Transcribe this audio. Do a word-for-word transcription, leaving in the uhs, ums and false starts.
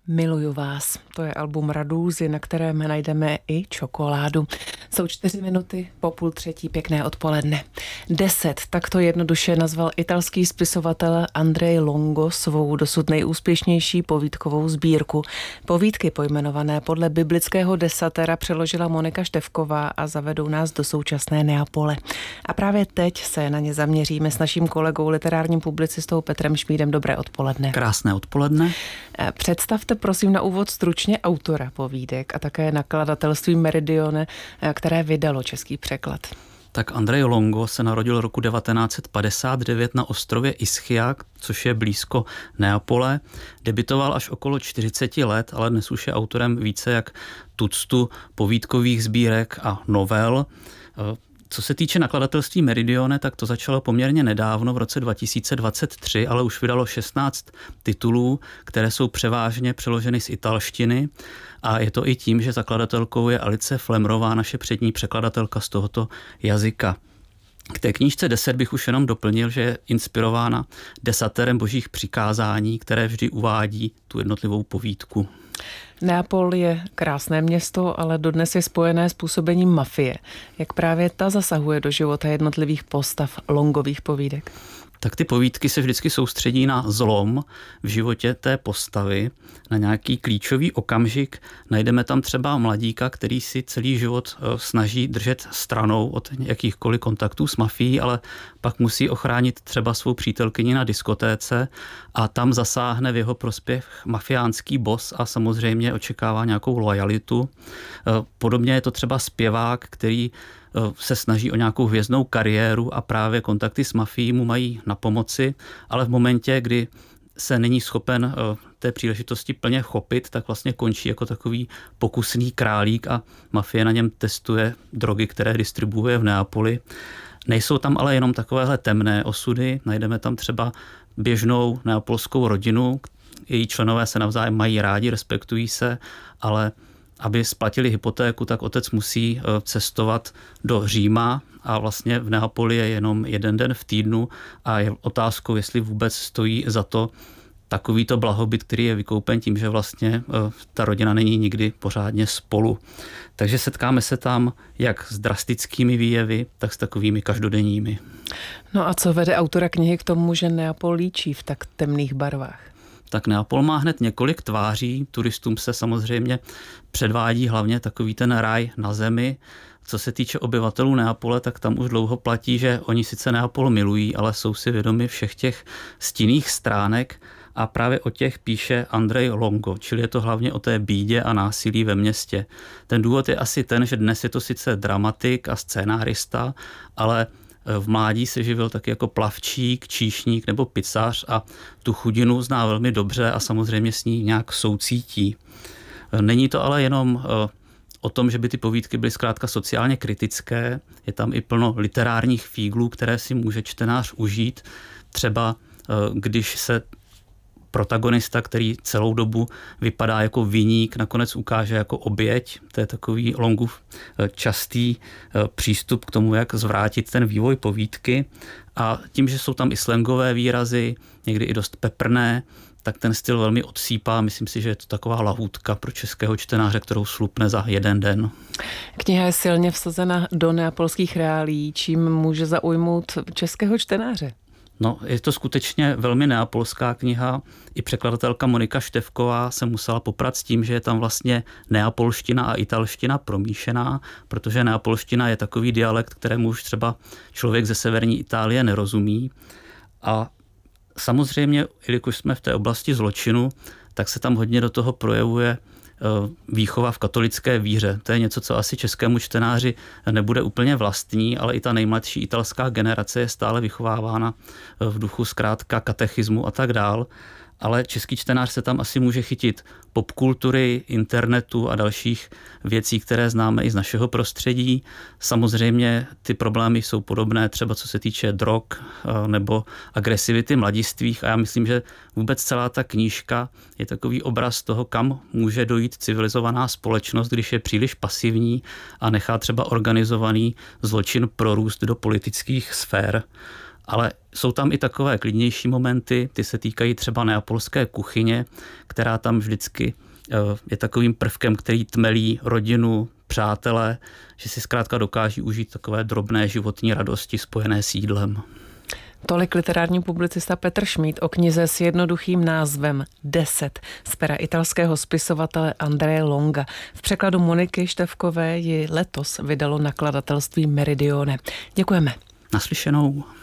Miluju vás. To je album Radúzy, na kterém najdeme i čokoládu. Jsou čtyři minuty po půl třetí, pěkné odpoledne. Deset, tak to jednoduše nazval italský spisovatel Andrej Longo svou dosud nejúspěšnější povídkovou sbírku. Povídky pojmenované podle biblického desatera přeložila Monika Števková a zavedou nás do současné Neapole. A právě teď se na ně zaměříme s naším kolegou, literárním publicistou Petrem Šmídem. Dobré odpoledne. Krásné odpoledne. Představte prosím na úvod stručně autora povídek a také nakladatelství Meridione, které vydalo český překlad. Tak Andrej Longo se narodil roku devatenáct set padesát devět na ostrově Ischia, což je blízko Neapole. Debitoval až okolo čtyřicet let, ale dnes už je autorem více jak tuctu povídkových sbírek a novel. Co se týče nakladatelství Meridione, tak to začalo poměrně nedávno, v roce dva tisíce dvacet tři, ale už vydalo šestnáct titulů, které jsou převážně přeloženy z italštiny. A je to i tím, že zakladatelkou je Alice Flemrová, naše přední překladatelka z tohoto jazyka. K té knížce deset bych už jenom doplnil, že je inspirována desaterem božích přikázání, které vždy uvádí tu jednotlivou povídku. Neapol je krásné město, ale dodnes je spojené s působením mafie. Jak právě ta zasahuje do života jednotlivých postav Longových povídek? Tak ty povídky se vždycky soustředí na zlom v životě té postavy, na nějaký klíčový okamžik. Najdeme tam třeba mladíka, který si celý život snaží držet stranou od jakýchkoliv kontaktů s mafií, ale pak musí ochránit třeba svou přítelkyni na diskotéce a tam zasáhne v jeho prospěch mafiánský boss a samozřejmě očekává nějakou lojalitu. Podobně je to třeba zpěvák, který se snaží o nějakou hvězdnou kariéru a právě kontakty s mafií mu mají na pomoci, ale v momentě, kdy se není schopen té příležitosti plně chopit, tak vlastně končí jako takový pokusný králík a mafie na něm testuje drogy, které distribuuje v Neapoli. Nejsou tam ale jenom takovéhle temné osudy, najdeme tam třeba běžnou neapolskou rodinu, její členové se navzájem mají rádi, respektují se, ale aby splatili hypotéku, tak otec musí cestovat do Říma a vlastně v Neapoli je jenom jeden den v týdnu a je otázkou, jestli vůbec stojí za to takovýto blahobyt, který je vykoupen tím, že vlastně ta rodina není nikdy pořádně spolu. Takže setkáme se tam jak s drastickými výjevy, tak s takovými každodenními. No a co vede autora knihy k tomu, že Neapol líčí v tak temných barvách? Tak Neapol má hned několik tváří, turistům se samozřejmě předvádí hlavně takový ten ráj na zemi. Co se týče obyvatelů Neapole, tak tam už dlouho platí, že oni sice Neapol milují, ale jsou si vědomi všech těch stinných stránek a právě o těch píše Andrej Longo, čili je to hlavně o té bídě a násilí ve městě. Ten důvod je asi ten, že dnes je to sice dramatik a scénárista, ale v mládí se živil taky jako plavčík, číšník nebo pizzař a tu chudinu zná velmi dobře a samozřejmě s ní nějak soucítí. Není to ale jenom o tom, že by ty povídky byly zkrátka sociálně kritické, je tam i plno literárních fíglů, které si může čtenář užít. Třeba když se protagonista, který celou dobu vypadá jako viník, nakonec ukáže jako oběť. To je takový Longův častý přístup k tomu, jak zvrátit ten vývoj povídky. A tím, že jsou tam i slangové výrazy, někdy i dost peprné, tak ten styl velmi odsýpá. Myslím si, že je to taková lahůdka pro českého čtenáře, kterou slupne za jeden den. Kniha je silně vsazena do neapolských reálií, čím může zaujmout českého čtenáře. No, je to skutečně velmi neapolská kniha. I překladatelka Monika Števková se musela poprat s tím, že je tam vlastně neapolština a italština promíšená, protože neapolština je takový dialekt, kterému už třeba člověk ze severní Itálie nerozumí. A samozřejmě, jelikož jsme v té oblasti zločinu, tak se tam hodně do toho projevuje výchova v katolické víře. To je něco, co asi českému čtenáři nebude úplně vlastní, ale i ta nejmladší italská generace je stále vychovávána v duchu zkrátka katechismu a tak dál. Ale český čtenář se tam asi může chytit popkultury, internetu a dalších věcí, které známe i z našeho prostředí. Samozřejmě ty problémy jsou podobné, třeba co se týče drog nebo agresivity mladistvých a já myslím, že vůbec celá ta knížka je takový obraz toho, kam může dojít civilizovaná společnost, když je příliš pasivní a nechá třeba organizovaný zločin prorůst do politických sfér. Ale jsou tam i takové klidnější momenty, ty se týkají třeba neapolské kuchyně, která tam vždycky je takovým prvkem, který tmelí rodinu, přátele, že si zkrátka dokáží užít takové drobné životní radosti spojené s jídlem. Tolik literární publicista Petr Šmíd o knize s jednoduchým názvem Deset z pera italského spisovatele Andrea Longa. V překladu Moniky Števkové ji letos vydalo nakladatelství Meridione. Děkujeme. Naslyšenou.